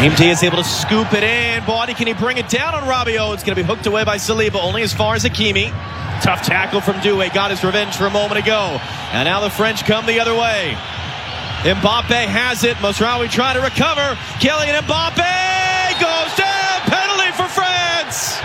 Raheem Diaz able to scoop it in. Body, can he bring it down on Rabiot? It's going to be hooked away by Saliba, only as far as Hakimi. Tough tackle from Doué. Got his revenge for a moment ago. And now the French come the other way. Mbappe has it. Mazraoui trying to recover. Kylian Mbappe goes down. Penalty for France.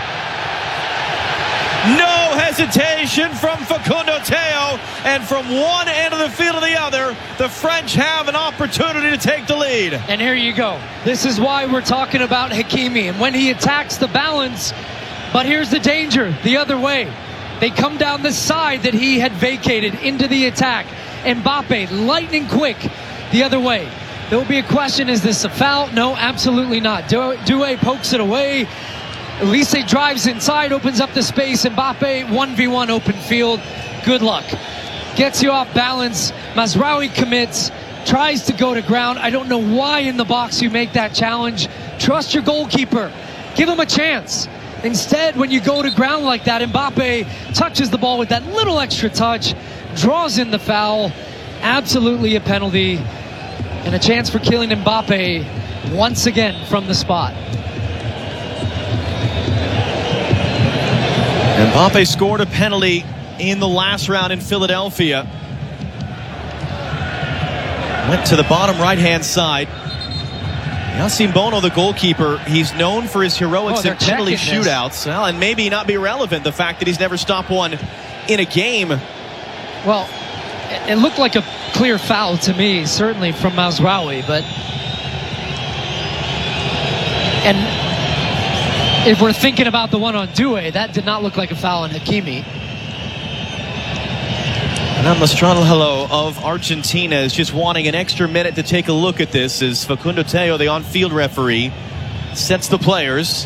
No hesitation from Facundo Teo, and from one end of the field to the other, the French have an opportunity to take the lead. And here you go. This is why we're talking about Hakimi and when he attacks the balance. But here's the danger the other way. They come down the side that he had vacated into the attack. Mbappe, lightning quick the other way. There will be a question, is this a foul? No, absolutely not. Doué pokes it away. Elise drives inside, opens up the space. Mbappe, 1v1 open field. Good luck. Gets you off balance. Mazraoui commits, tries to go to ground. I don't know why in the box you make that challenge. Trust your goalkeeper. Give him a chance. Instead, when you go to ground like that, Mbappe touches the ball with that little extra touch, draws in the foul. Absolutely a penalty. And a chance for Kylian Mbappe once again from the spot. Mbappe scored a penalty in the last round in Philadelphia. Went to the bottom right-hand side. Yassine Bono, the goalkeeper, he's known for his heroics in penalty shootouts. Well, and maybe not be relevant, the fact that he's never stopped one in a game. Well, it looked like a clear foul to me, certainly from Mazraoui, but... And if we're thinking about the one on Doué, that did not look like a foul on Hakimi. Now Mastronohelo of Argentina is just wanting an extra minute to take a look at this as Facundo Teo, the on-field referee, sets the players.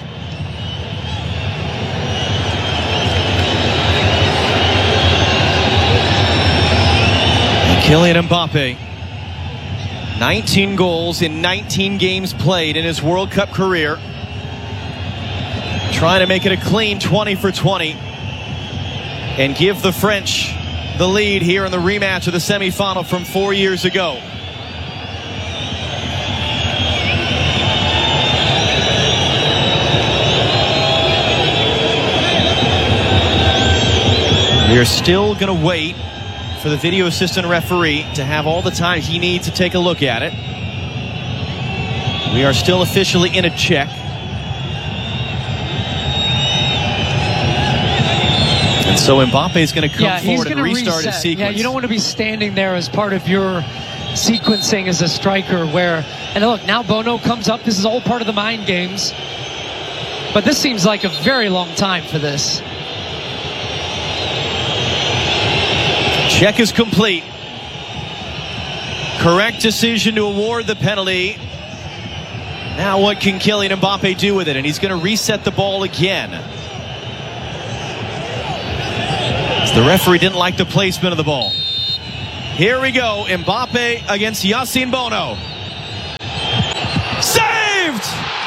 And Kylian Mbappe, 19 goals in 19 games played in his World Cup career. Trying to make it a clean 20 for 20 and give the French the lead here in the rematch of the semifinal from 4 years ago. We are still going to wait for the video assistant referee to have all the time he needs to take a look at it. We are still officially in a check. And so Mbappe is going to come forward and restart his sequence. Yeah, you don't want to be standing there as part of your sequencing as a striker where, and look, now Bono comes up. This is all part of the mind games. But this seems like a very long time for this. Check is complete. Correct decision to award the penalty. Now what can Kylian Mbappe do with it? And he's going to reset the ball again. The referee didn't like the placement of the ball. Here we go. Mbappe against Yassine Bono. Saved!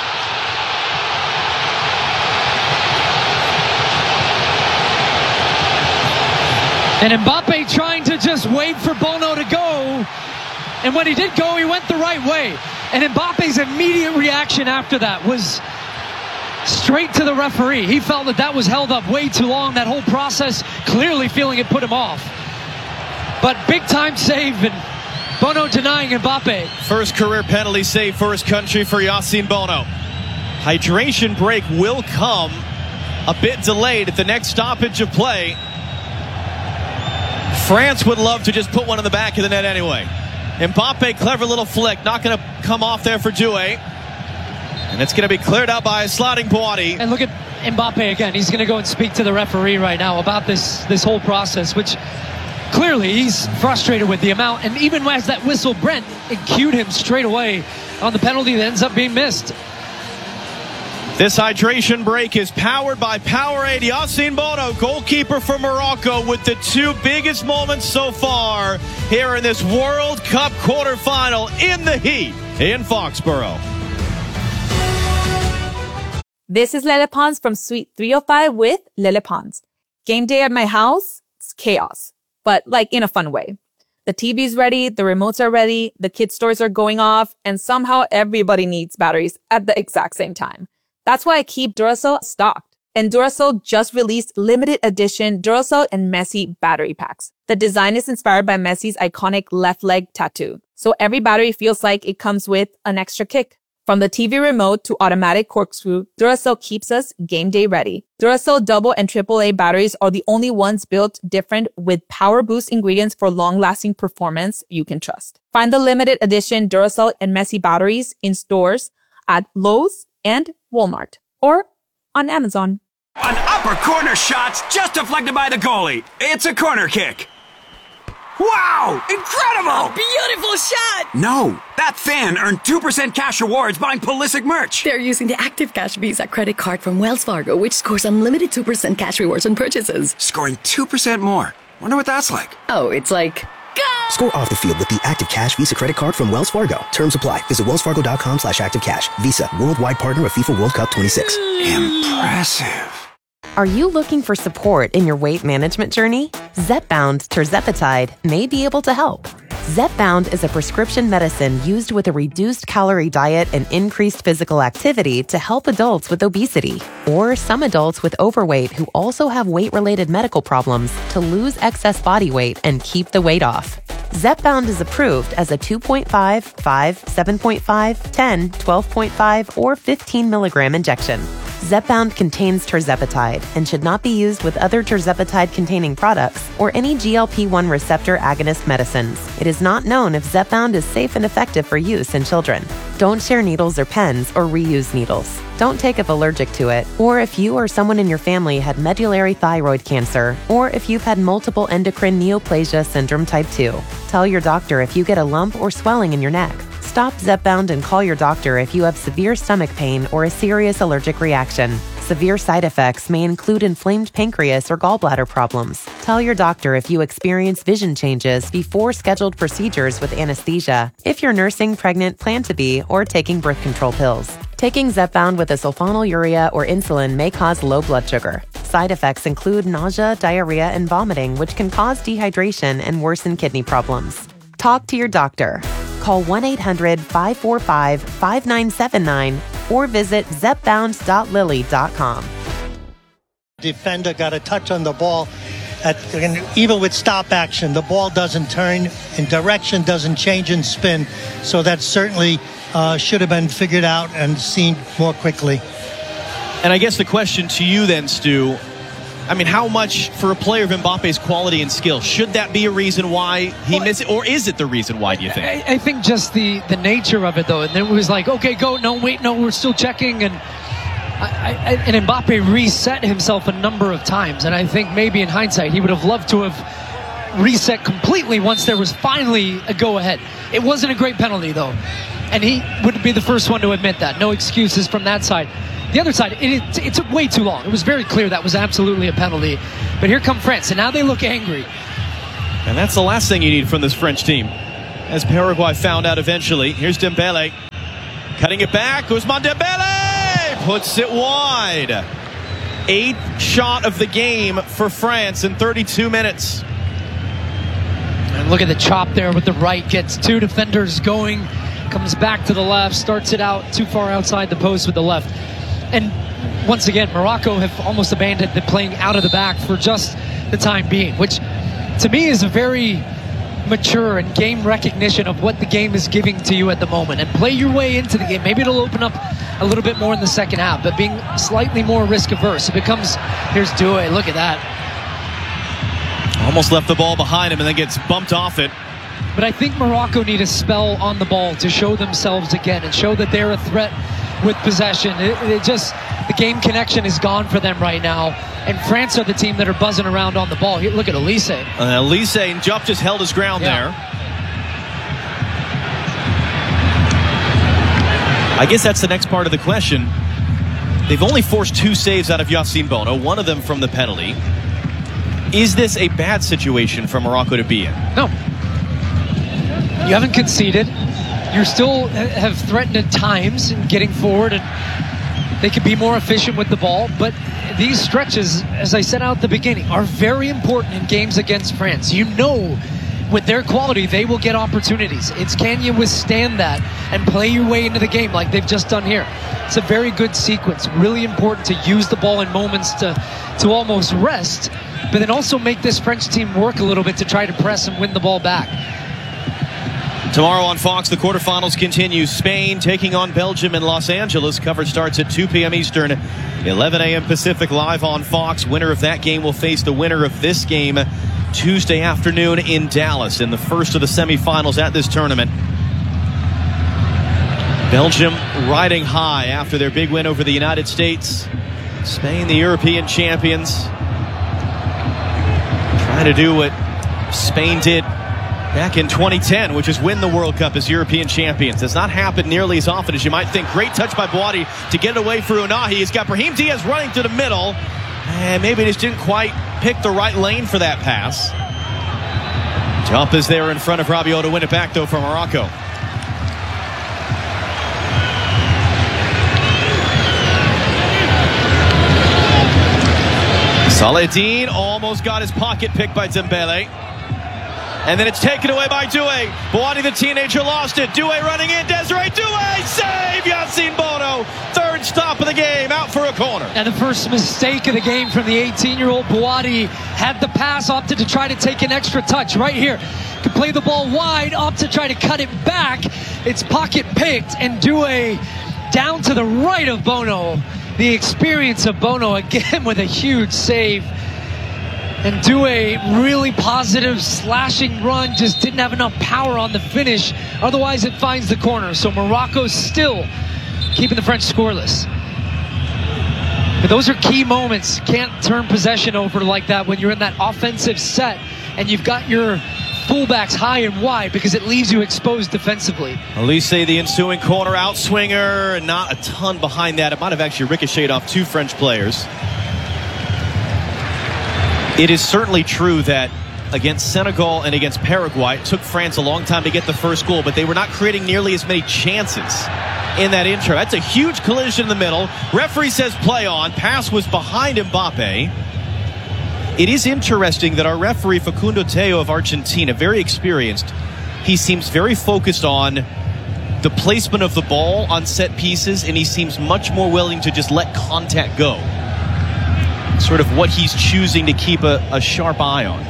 And Mbappe trying to just wait for Bono to go. And when he did go, he went the right way. And Mbappe's immediate reaction after that was straight to the referee. He felt that was held up way too long, that whole process, clearly feeling it put him off. But big time save, and Bono denying Mbappe. First career penalty save for his country for Yassine Bono. Hydration break will come a bit delayed at the next stoppage of play. France would love to just put one in the back of the net anyway. Mbappe, clever little flick, not going to come off there for Doué. And it's going to be cleared out by Sliding Boadi. And look at Mbappe again. He's going to go and speak to the referee right now about this whole process, which clearly he's frustrated with the amount. And even as that whistle, Brent, it cued him straight away on the penalty that ends up being missed. This hydration break is powered by Powerade. Yassine Bono, goalkeeper for Morocco, with the two biggest moments so far here in this World Cup quarterfinal in the heat in Foxborough. This is Lele Pons from Suite 305 with Lele Pons. Game day at my house, it's chaos, but like in a fun way. The TV's ready, the remotes are ready, the kids' toys are going off, and somehow everybody needs batteries at the exact same time. That's why I keep Duracell stocked. And Duracell just released limited edition Duracell and Messi battery packs. The design is inspired by Messi's iconic left leg tattoo. So every battery feels like it comes with an extra kick. From the TV remote to automatic corkscrew, Duracell keeps us game day ready. Duracell double and AAA batteries are the only ones built different with power boost ingredients for long-lasting performance you can trust. Find the limited edition Duracell and Messi batteries in stores at Lowe's and Walmart or on Amazon. An upper corner shot just deflected by the goalie. It's a corner kick. Wow! Incredible! Beautiful shot! No, that fan earned 2% cash rewards buying Pulisic merch. They're using the Active Cash Visa credit card from Wells Fargo, which scores unlimited 2% cash rewards on purchases. Scoring 2% more. Wonder what that's like. Oh, it's like... Go! Score off the field with the Active Cash Visa credit card from Wells Fargo. Terms apply. Visit wellsfargo.com/activecash. Visa, worldwide partner of FIFA World Cup 26. Impressive. Are you looking for support in your weight management journey? Zepbound tirzepatide may be able to help. Zepbound is a prescription medicine used with a reduced calorie diet and increased physical activity to help adults with obesity or some adults with overweight who also have weight-related medical problems to lose excess body weight and keep the weight off. Zepbound is approved as a 2.5, 5, 7.5, 10, 12.5, or 15 milligram injection. Zepbound contains tirzepatide and should not be used with other tirzepatide-containing products or any GLP-1 receptor agonist medicines. It is not known if Zepbound is safe and effective for use in children. Don't share needles or pens or reuse needles. Don't take if allergic to it, or if you or someone in your family had medullary thyroid cancer, or if you've had multiple endocrine neoplasia syndrome type 2. Tell your doctor if you get a lump or swelling in your neck. Stop Zepbound and call your doctor if you have severe stomach pain or a serious allergic reaction. Severe side effects may include inflamed pancreas or gallbladder problems. Tell your doctor if you experience vision changes before scheduled procedures with anesthesia, if you're nursing, pregnant, plan to be, or taking birth control pills. Taking Zepbound with a sulfonylurea or insulin may cause low blood sugar. Side effects include nausea, diarrhea, and vomiting, which can cause dehydration and worsen kidney problems. Talk to your doctor. Call 1-800-545-5979 or visit zepbound.lily.com. Defender got a touch on the ball. And even with stop action, the ball doesn't turn in direction, doesn't change in spin. So that certainly should have been figured out and seen more quickly. And I guess the question to you then, Stu, I mean, how much for a player of Mbappe's quality and skill, should that be a reason why he missed it? Or is it the reason why, do you think? I think just the nature of it, though. And then it was like, okay, go, no, wait, no, we're still checking. And and Mbappe reset himself a number of times. And I think maybe in hindsight, he would have loved to have reset completely once there was finally a go-ahead. It wasn't a great penalty, though. And he would be the first one to admit that. No excuses from that side. The other side, it took way too long. It was very clear that was absolutely a penalty. But here come France, and now they look angry. And that's the last thing you need from this French team. As Paraguay found out eventually. Here's Dembele. Cutting it back. Ousmane Dembele puts it wide. 8th shot of the game for France in 32 minutes. And look at the chop there with the right. Gets 2 defenders going. Comes back to the left. Starts it out too far outside the post with the left. And once again, Morocco have almost abandoned the playing out of the back for just the time being, which to me is a very mature and game recognition of what the game is giving to you at the moment. And play your way into the game. Maybe it'll open up a little bit more in the second half, but being slightly more risk averse. It becomes, here's Doué, look at that. Almost left the ball behind him and then gets bumped off it. But I think Morocco need a spell on the ball to show themselves again and show that they're a threat with possession. It just, the game connection is gone for them right now. And France are the team that are buzzing around on the ball. Here, look at Elise. Elise and Diop just held his ground there. I guess that's the next part of the question. They've only forced 2 saves out of Yassine Bono, one of them from the penalty. Is this a bad situation for Morocco to be in? No. You haven't conceded. You still have threatened at times in getting forward, and they could be more efficient with the ball. But these stretches, as I said out at the beginning, are very important in games against France. You know with their quality, they will get opportunities. It's can you withstand that and play your way into the game like they've just done here. It's a very good sequence. Really important to use the ball in moments to almost rest, but then also make this French team work a little bit to try to press and win the ball back. Tomorrow on Fox, the quarterfinals continue. Spain taking on Belgium in Los Angeles. Coverage starts at 2 p.m. Eastern, 11 a.m. Pacific, live on Fox. Winner of that game will face the winner of this game Tuesday afternoon in Dallas in the first of the semifinals at this tournament. Belgium riding high after their big win over the United States. Spain, the European champions, trying to do what Spain did back in 2010, which is win the World Cup as European champions. Does not happen nearly as often as you might think. Great touch by Boadi to get it away for Unahi. He's got Brahim Diaz running through the middle, and maybe just didn't quite pick the right lane for that pass. Jump is there in front of Rabiot to win it back, though, for Morocco. Saladin almost got his pocket picked by Dembele. And then it's taken away by Doué. Boadi, the teenager, lost it. Doué running in. Desiree Doué, save! Yacine Bono, third stop of the game, out for a corner. And the first mistake of the game from the 18-year-old Boadi. Had the pass, opted to try to take an extra touch right here. Could play the ball wide, opt to try to cut it back. It's pocket picked, and Doué down to the right of Bono. The experience of Bono again with a huge save. And Doué, really positive slashing run, just didn't have enough power on the finish. Otherwise, it finds the corner. So Morocco still keeping the French scoreless. But those are key moments. Can't turn possession over like that when you're in that offensive set and you've got your fullbacks high and wide, because it leaves you exposed defensively. Elise, the ensuing corner outswinger, and not a ton behind that. It might have actually ricocheted off two French players. It is certainly true that against Senegal and against Paraguay, it took France a long time to get the first goal, but they were not creating nearly as many chances in that intro. That's a huge collision in the middle. Referee says play on. Pass was behind Mbappe. It is interesting that our referee, Facundo Teo of Argentina, very experienced, he seems very focused on the placement of the ball on set pieces, and he seems much more willing to just let contact go. Sort of what he's choosing to keep a sharp eye on.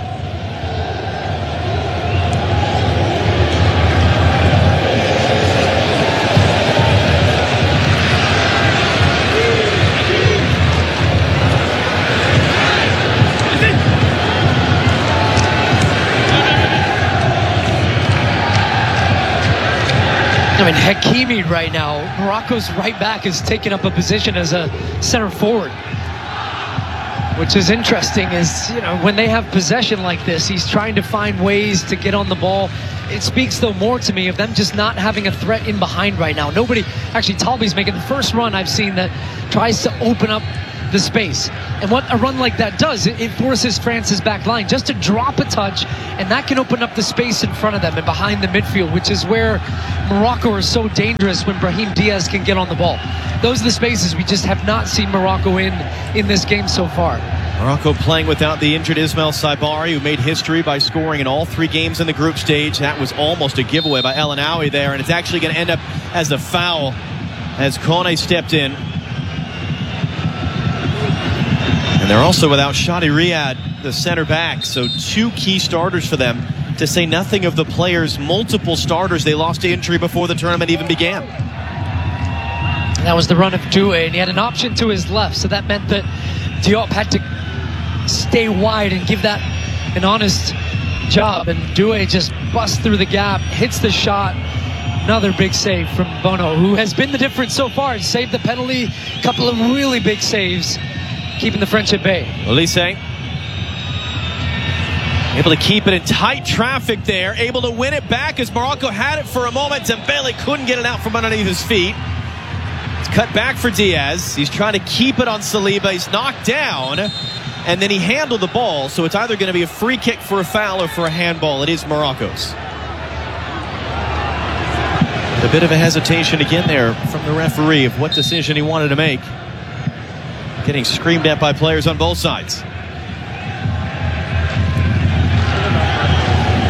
I mean, Hakimi right now, Morocco's right back is taking up a position as a center forward. Which is interesting is, you know, when they have possession like this, he's trying to find ways to get on the ball. It speaks, though, more to me of them just not having a threat in behind right now. Nobody, actually, Talby's making the first run I've seen that tries to open up the space. And what a run like that does, it forces France's back line just to drop a touch, and that can open up the space in front of them and behind the midfield, which is where Morocco is so dangerous when Brahim Diaz can get on the ball. Those are the spaces we just have not seen Morocco in this game so far. Morocco playing without the injured Ismail Saibari, who made history by scoring in all three games in the group stage. That was almost a giveaway by El Anaoui there, and it's actually going to end up as a foul as Kone stepped in. And they're also without Shadi Riyad, the center back, so two key starters for them, to say nothing of the players, multiple starters they lost to injury before the tournament even began. And that was the run of Doué, and he had an option to his left, so that meant that Diop had to stay wide and give that an honest job, and Doué just busts through the gap, hits the shot. Another big save from Bono, who has been the difference so far. Saved the penalty, a couple of really big saves, keeping the French at bay. Elise able to keep it in tight traffic there, able to win it back as Morocco had it for a moment. Dembele couldn't get it out from underneath his feet. It's cut back for Diaz. He's trying to keep it on Saliba. He's knocked down, and then he handled the ball, so it's either going to be a free kick for a foul or for a handball. It is Morocco's. A bit of a hesitation again there from the referee of what decision he wanted to make. Getting screamed at by players on both sides.